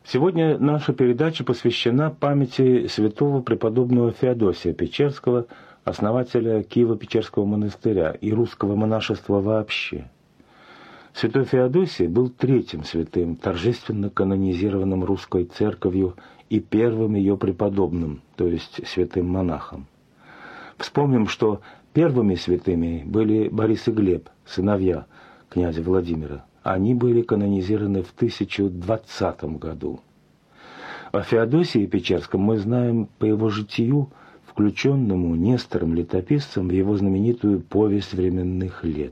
Сегодня наша передача посвящена памяти святого преподобного Феодосия Печерского, основателя Киево-Печерского монастыря и русского монашества вообще. Святой Феодосий был третьим святым, торжественно канонизированным русской церковью и первым ее преподобным, то есть святым монахом. Вспомним, что первыми святыми были Борис и Глеб, сыновья князя Владимира. Они были канонизированы в 1020 году. О Феодосии Печерском мы знаем по его житию, включенному Нестором-летописцем в его знаменитую «Повесть временных лет».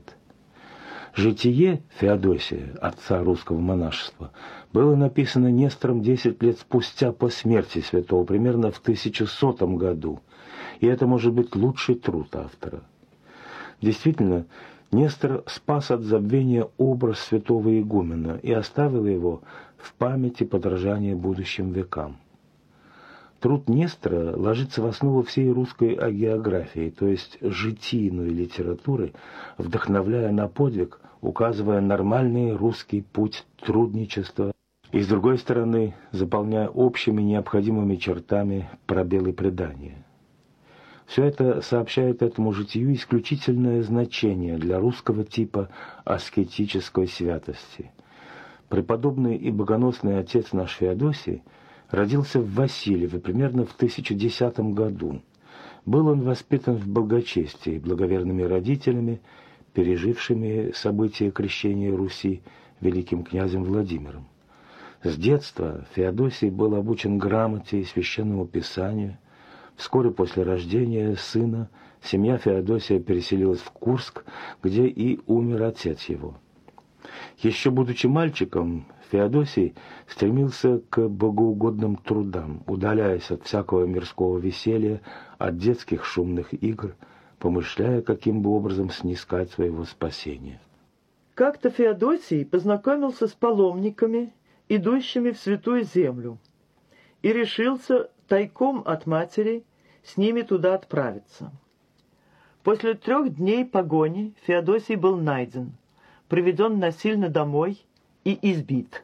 Житие Феодосия, отца русского монашества, было написано Нестором 10 лет спустя по смерти святого, примерно в 1100 году, и это может быть лучший труд автора. Действительно, Нестор спас от забвения образ святого игумена и оставил его в памяти подражания будущим векам. Труд Нестора ложится в основу всей русской агеографии, то есть житийной литературы, вдохновляя на подвиг, указывая нормальный русский путь трудничества и, с другой стороны, заполняя общими необходимыми чертами пробелы предания. Все это сообщает этому житию исключительное значение для русского типа аскетической святости. Преподобный и богоносный отец наш Феодосий родился в Васильеве примерно в 1010 году. Был он воспитан в благочестии благоверными родителями, пережившими события крещения Руси великим князем Владимиром. С детства Феодосий был обучен грамоте и священному писанию. Вскоре после рождения сына семья Феодосия переселилась в Курск, где и умер отец его. Еще будучи мальчиком, Феодосий стремился к богоугодным трудам, удаляясь от всякого мирского веселья, от детских шумных игр, помышляя, каким бы образом снискать своего спасения. Как-то Феодосий познакомился с паломниками, идущими в Святую Землю, и решился тайком от матери с ними туда отправиться. После 3 дней погони Феодосий был найден, приведен насильно домой и избит.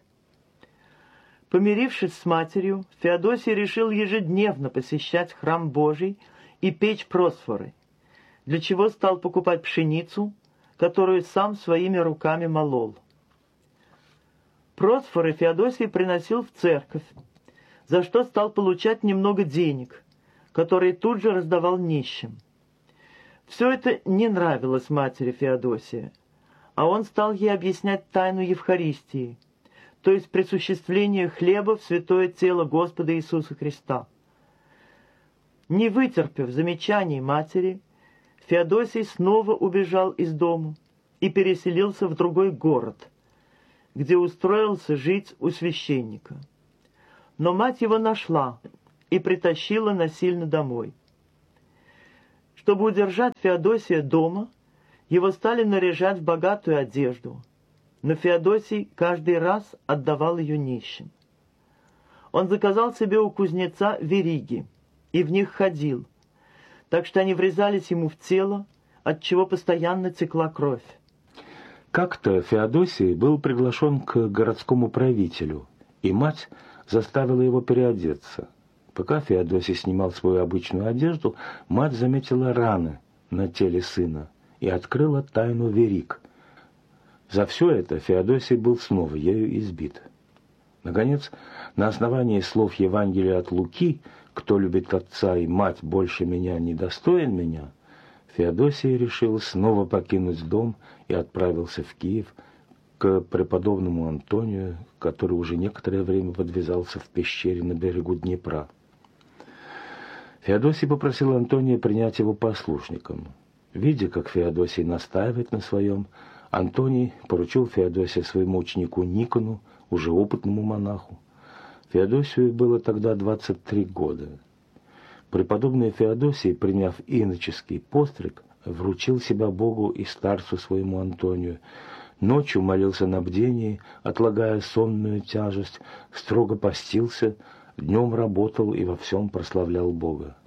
Помирившись с матерью, Феодосий решил ежедневно посещать храм Божий и печь просфоры, для чего стал покупать пшеницу, которую сам своими руками молол. Просфоры Феодосий приносил в церковь, за что стал получать немного денег, которые тут же раздавал нищим. Все это не нравилось матери Феодосия, а он стал ей объяснять тайну Евхаристии, то есть присуществление хлеба в святое тело Господа Иисуса Христа. Не вытерпев замечаний матери, Феодосий снова убежал из дому и переселился в другой город, где устроился жить у священника. Но мать его нашла и притащила насильно домой. Чтобы удержать Феодосия дома, его стали наряжать в богатую одежду, но Феодосий каждый раз отдавал ее нищим. Он заказал себе у кузнеца вериги и в них ходил, так что они врезались ему в тело, отчего постоянно текла кровь. Как-то Феодосий был приглашен к городскому правителю, и мать заставила его переодеться. Пока Феодосий снимал свою обычную одежду, мать заметила раны на теле сына и открыла тайну вериг. За все это Феодосий был снова ею избит. Наконец, на основании слов Евангелия от Луки «Кто любит отца и мать больше меня, не достоин меня», Феодосий решил снова покинуть дом и отправился в Киев к преподобному Антонию, который уже некоторое время подвязался в пещере на берегу Днепра. Феодосий попросил Антония принять его послушником. Видя, как Феодосий настаивает на своем, Антоний поручил Феодосия своему ученику Никону, уже опытному монаху. Феодосию было тогда 23 года. Преподобный Феодосий, приняв иноческий постриг, вручил себя Богу и старцу своему Антонию. Ночью молился на бдении, отлагая сонную тяжесть, строго постился, днем работал и во всем прославлял Бога.